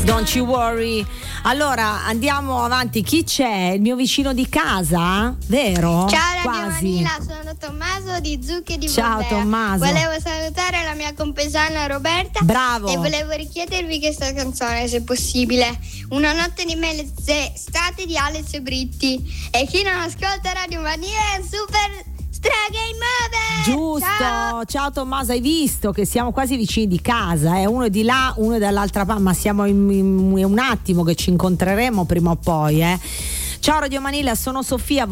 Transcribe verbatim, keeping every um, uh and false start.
Don't you worry. Allora andiamo avanti. Chi c'è? Il mio vicino di casa? Vero? Ciao Radio Quasi. Manila, sono Tommaso di Zucche di Ciao Bombea. Tommaso. Volevo salutare la mia compesana Roberta. Bravo. E volevo richiedervi questa canzone, se possibile. Una notte di mezze estate di Alex e Britti. E chi non ascolta Radio Manila è un super stra game over. Giusto. Ciao. Ciao Tommaso, hai visto che siamo quasi vicini di casa, eh? Uno è di là, uno è dall'altra parte, ma siamo in, in, in un attimo che ci incontreremo prima o poi, eh? Ciao Radio Manila, sono Sofia.